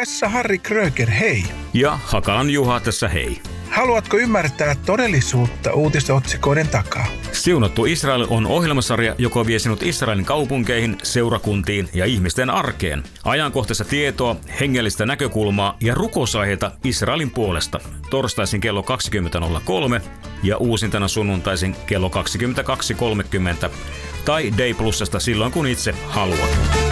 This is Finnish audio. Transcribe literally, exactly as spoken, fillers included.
Tässä Harri Kröger, hei. Ja Hakalan Juha tässä hei. Haluatko ymmärtää todellisuutta uutisotsikoiden takaa? Siunattu Israel on ohjelmasarja, joka vie sinut Israelin kaupunkeihin, seurakuntiin ja ihmisten arkeen. Ajankohtaista tietoa, hengellistä näkökulmaa ja rukousaiheita Israelin puolesta. Torstaisin kello kaksikymmentä nolla kolme ja uusintana sunnuntaisin kello kaksikymmentäkaksi kolmekymmentä tai Day Plusasta silloin kun itse haluat.